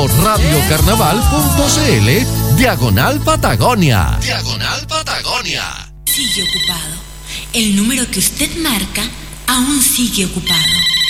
radiocarnaval.cl/Patagonia. Diagonal Patagonia. Sigue ocupado. El número que usted marca aún sigue ocupado.